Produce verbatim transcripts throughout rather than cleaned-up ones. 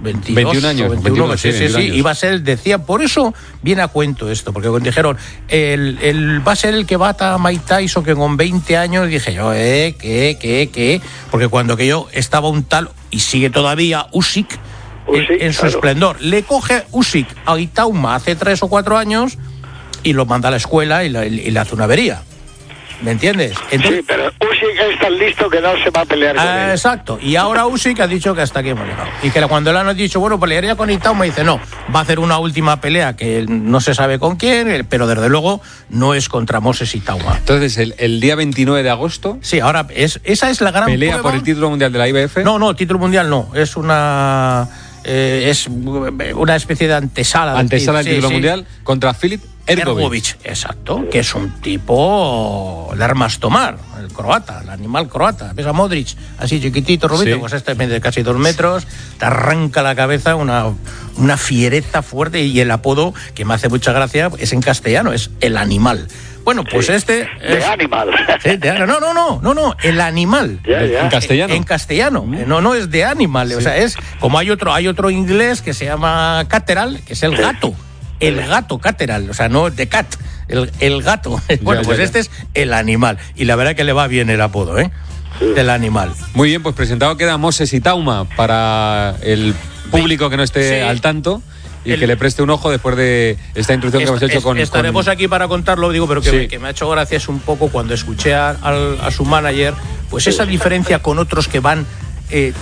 veintidós, veintiún años, veintiuno, veintiuno, sí, sí, sí, años. iba a ser el, decía, por eso viene a cuento esto, porque cuando dijeron, el, el, va a ser el que bata a Mike Tyson, que con veinte años, dije yo, eh, qué, qué, qué, porque cuando que yo estaba un tal, y sigue todavía, Usyk, Usyk en, en su claro. esplendor, le coge Usyk a Itauma hace tres o cuatro años, y lo manda a la escuela y, la, y le hace una avería. ¿Me entiendes? Entonces, sí, pero Usyk es tan listo que no se va a pelear con ah, él. Exacto. Y ahora Usyk ha dicho que hasta aquí hemos llegado. Y que cuando le han dicho, bueno, pelearía con Itauma, dice, no, va a hacer una última pelea que no se sabe con quién, pero desde luego no es contra Moses Itauma. Entonces, el, el día veintinueve de agosto... Sí, ahora es, esa es la gran ¿Pelea prueba. por el título mundial de la I B F? No, no, título mundial no. Es una... Eh, es una especie de antesala. Antesala del sí, título sí. mundial contra Filip Hrgović. Hrgović, exacto, que es un tipo de armas tomar, el croata, el animal croata. Ves a Modric, así chiquitito, rubito, sí. Pues este mide casi dos metros, te arranca la cabeza, una, una fiereza fuerte, y el apodo, que me hace mucha gracia, es en castellano, es el animal. Bueno, pues sí, este... De es, animal. Sí, de, no, no, no, no, no, el animal. Ya, ya. En castellano. En, en castellano, no, no es de animal, sí. O sea, es como hay otro, hay otro inglés que se llama cateral, que es el sí. gato. El gato cateral, o sea, no de cat, el, el gato. Bueno, ya, pues ya, este ya. es el animal. Y la verdad que le va bien el apodo, ¿eh? Sí. Del animal. Muy bien, pues presentado queda Moses Itauma para el público que no esté sí. al tanto. Y el, que le preste un ojo después de esta introducción est, que hemos hecho con... Estaremos con... aquí para contarlo, digo, pero que, sí. me, que me ha hecho gracia es un poco cuando escuché a, a, a su manager, pues esa diferencia con otros que van... Eh,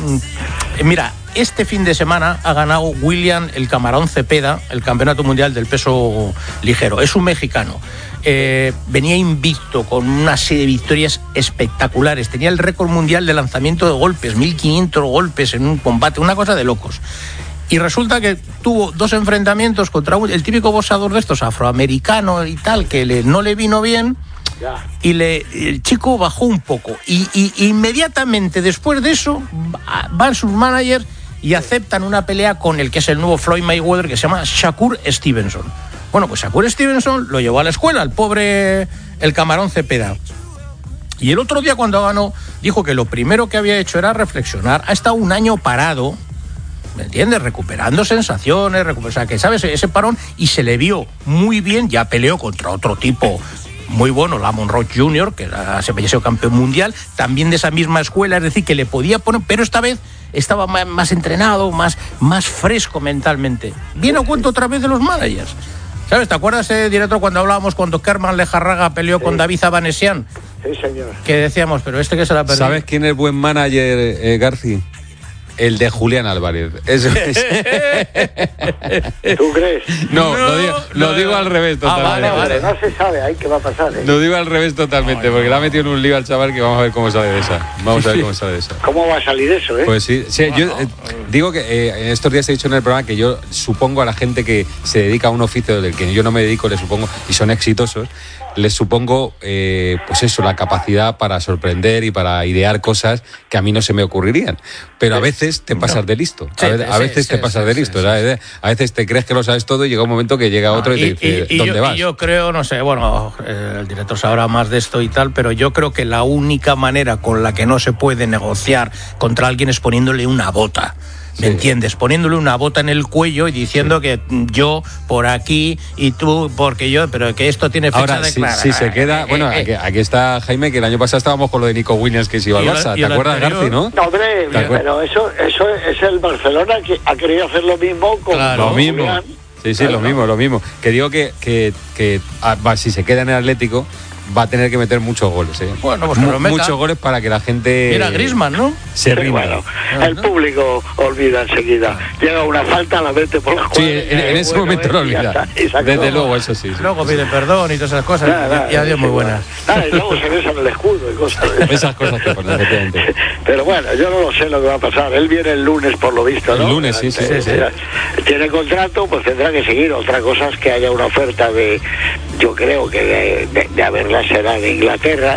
mira, este fin de semana ha ganado William el Camarón Cepeda, el campeonato mundial del peso ligero. Es un mexicano. Eh, venía invicto con una serie de victorias espectaculares. Tenía el récord mundial de lanzamiento de golpes, mil quinientos golpes en un combate, una cosa de locos. Y resulta que tuvo dos enfrentamientos contra un, el típico boxeador de estos, afroamericano y tal, que le, no le vino bien, ya. y le, el chico bajó un poco. Y, y inmediatamente después de eso, van sus managers y aceptan una pelea con el que es el nuevo Floyd Mayweather, que se llama Shakur Stevenson. Bueno, pues Shakur Stevenson lo llevó a la escuela, el pobre, el Camarón Cepeda. Y el otro día cuando ganó, dijo que lo primero que había hecho era reflexionar. Ha estado un año parado, ¿me entiendes? Recuperando sensaciones, recuper... o sea, que sabes, ese parón, y se le vio muy bien. Ya peleó contra otro tipo muy bueno, Lamont Roach junior, que era, se había sido campeón mundial, también de esa misma escuela, es decir, que le podía poner, pero esta vez estaba más, más entrenado, más, más fresco mentalmente. Viene a cuento otra vez de los managers. ¿Sabes? ¿Te acuerdas, eh, director, cuando hablábamos cuando Kerman Lejarraga peleó sí. con David Zabanesian? Sí, señor. Que decíamos, pero este que se la perdió. ¿Sabes quién es buen manager, eh, Garci? El de Julián Álvarez. Eso es. ¿Tú crees? No, no lo digo, lo no, digo no. al revés totalmente. Ah, vale, vale. No se sabe ahí qué va a pasar, ¿eh? Lo digo al revés totalmente, no, porque no. le ha metido en un lío al chaval que vamos a ver cómo sale de esa. Vamos sí, a ver cómo sale de esa. ¿Cómo va a salir eso, eh? Pues sí, sí yo eh, digo que eh, estos días he dicho en el programa que yo supongo a la gente que se dedica a un oficio del que yo no me dedico, le supongo, y son exitosos, les supongo, eh, pues eso, la capacidad para sorprender y para idear cosas que a mí no se me ocurrirían. Pero a veces te pasas no. de listo. A, sí, ve- a veces sí, te sí, pasas sí, de listo. Sí, sí. A veces te crees que lo sabes todo y llega un momento que llega otro no, y, y te dice, y, y ¿dónde yo, vas? Y yo creo, no sé, bueno, eh, el director sabrá más de esto y tal, pero yo creo que la única manera con la que no se puede negociar contra alguien es poniéndole una bota. ¿Me sí. entiendes? Poniéndole una bota en el cuello y diciendo sí. que yo por aquí y tú porque yo, pero que esto tiene fecha Ahora, de si, clara. si se queda, eh, bueno, eh, aquí, aquí está Jaime, que el año pasado estábamos con lo de Nico Williams que se iba al Barça, ¿te acuerdas, Garci, no? No, hombre, pero eso, eso es el Barcelona que ha querido hacer lo mismo con claro, lo mismo. Julián. Sí, sí, claro. lo mismo, lo mismo. Que digo que, que, que ah, si se queda en el Atlético va a tener que meter muchos goles, ¿eh? Bueno, pues M- muchos goles para que la gente... Mira, Griezmann, ¿no? Se rinda. Bueno, el público olvida enseguida. Llega una falta, la mete por la jugada. Sí, en, en ese bueno, momento lo olvida. Desde luego, eso sí. sí luego pide sí. perdón y todas esas cosas. Nada, nada, y adiós, muy buenas. Nada, y luego se besan el escudo y cosas. Esas cosas que ponen, efectivamente. Pero bueno, yo no lo sé lo que va a pasar. Él viene el lunes, por lo visto, ¿no? El lunes, sí, sí, sí, sí. Tiene contrato, pues tendrá que seguir. Otra cosa es que haya una oferta de, yo creo que de, de, de haberla será de Inglaterra,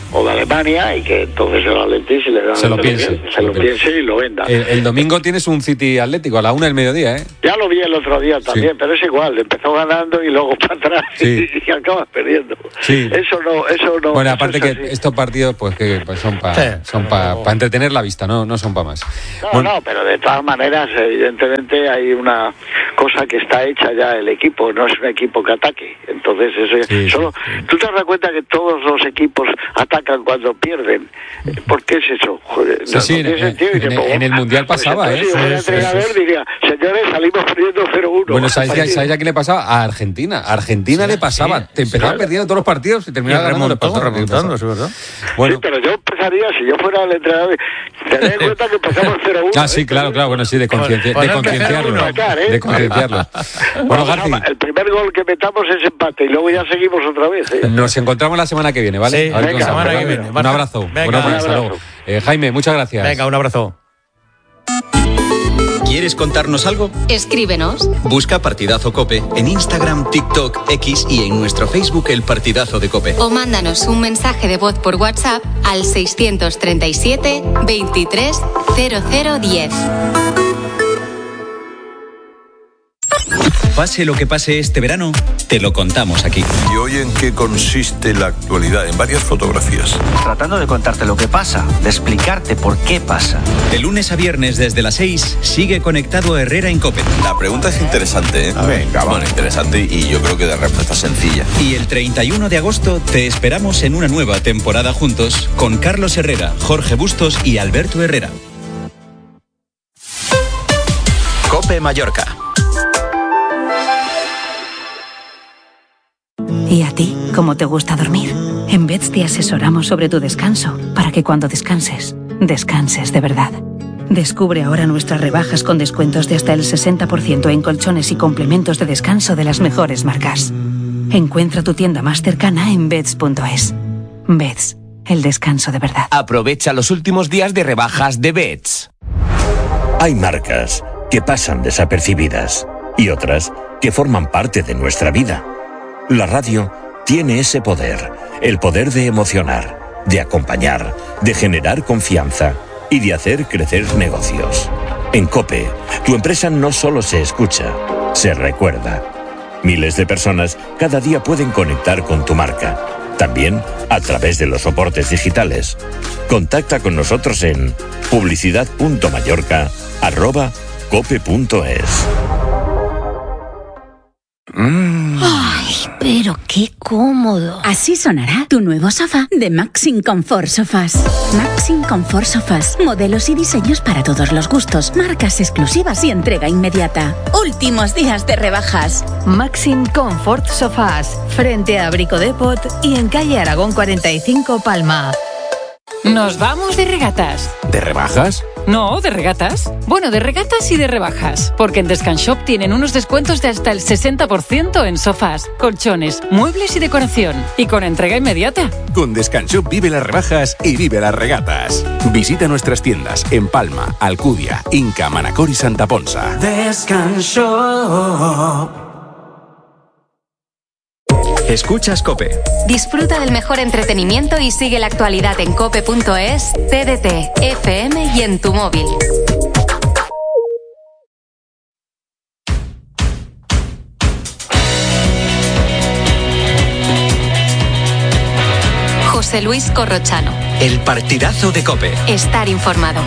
o de Alemania, y que entonces el Atleti se le da se lo piense, se lo piense y lo venda. El, el domingo tienes un City Atlético a la una del mediodía, ¿eh? Ya lo vi el otro día también, sí. Pero es igual, empezó ganando y luego para atrás sí. y, y acabas perdiendo. Sí. Eso no, eso no. Bueno, eso aparte que así. Estos partidos pues que pues son para sí. son para pa entretener la vista, no, no son para más. No, bueno. no, pero de todas maneras, evidentemente hay una cosa que está hecha ya el equipo, no es un equipo que ataque. Entonces, eso, sí, solo, sí, sí. ¿tú te das cuenta que todos los equipos atacan cuando pierden? ¿Por qué es eso? Joder, sí, no, sí, no en, sentido, en, dice, en el Mundial pasaba, pues, ¿eh? Si fuera sí, entrenador, sí, sí. diría, señores, salimos perdiendo cero uno. Bueno, ¿sabes ya, ¿sabes ya qué le pasaba? A Argentina. A Argentina sí, le pasaba. Sí, te empezaba sí, perdiendo todos los partidos y terminaba ganando los partidos. Remontando, es verdad. Bueno. Sí, pero yo empezaría, si yo fuera el entrenador, tener en cuenta que empezamos cero uno. Ah, sí, claro, claro. Bueno, sí, de concienciarlo. De concienciarlo. De concienciarlo. Bueno, Garci. El primer gol que metamos es empate y luego ya seguimos otra vez. ¿eh? Nos encontramos la semana que viene, ¿vale? Sí, a ver venga, la semana que viene. Un abrazo. Venga, bueno, hasta luego. Eh, Jaime, muchas gracias. Venga, un abrazo. ¿Quieres contarnos algo? Escríbenos. Busca Partidazo COPE en Instagram, TikTok, X y en nuestro Facebook El Partidazo de COPE. O mándanos un mensaje de voz por WhatsApp al seiscientos treinta y siete, veintitrés, cero cero diez. Pase lo que pase este verano, te lo contamos aquí. ¿Y hoy en qué consiste la actualidad? En varias fotografías. Tratando de contarte lo que pasa, de explicarte por qué pasa. De lunes a viernes desde las seis, sigue conectado Herrera en COPE. La pregunta es interesante, ¿eh? A ver, bueno, bueno, interesante y yo creo que de respuesta sencilla. Y el treinta y uno de agosto te esperamos en una nueva temporada juntos con Carlos Herrera, Jorge Bustos y Alberto Herrera. COPE Mallorca. ¿Y a ti, cómo te gusta dormir? En Beds te asesoramos sobre tu descanso, para que cuando descanses, descanses de verdad. Descubre ahora nuestras rebajas con descuentos de hasta el sesenta por ciento en colchones y complementos de descanso de las mejores marcas. Encuentra tu tienda más cercana en beds punto es. Beds, el descanso de verdad. Aprovecha los últimos días de rebajas de Beds. Hay marcas que pasan desapercibidas y otras que forman parte de nuestra vida. La radio tiene ese poder, el poder de emocionar, de acompañar, de generar confianza y de hacer crecer negocios. En COPE, tu empresa no solo se escucha, se recuerda. Miles de personas cada día pueden conectar con tu marca, también a través de los soportes digitales. Contacta con nosotros en publicidad punto mallorca arroba cope punto es. Mm. ¡Ay, pero qué cómodo! Así sonará tu nuevo sofá de Maxim Comfort Sofás. Maxim Comfort Sofás. Modelos y diseños para todos los gustos. Marcas exclusivas y entrega inmediata. Últimos días de rebajas. Maxim Comfort Sofás. Frente a Brico Depot y en calle Aragón cuarenta y cinco, Palma. Nos vamos de regatas. ¿De rebajas? No, de regatas. Bueno, de regatas y de rebajas. Porque en Descanshop tienen unos descuentos de hasta el sesenta por ciento en sofás, colchones, muebles y decoración. Y con entrega inmediata. Con Descanshop vive las rebajas y vive las regatas. Visita nuestras tiendas en Palma, Alcudia, Inca, Manacor y Santa Ponsa. Descanshop. Escuchas COPE. Disfruta del mejor entretenimiento y sigue la actualidad en cope punto es, T D T, F M y en tu móvil. José Luis Corrochano. El partidazo de COPE. Estar informado.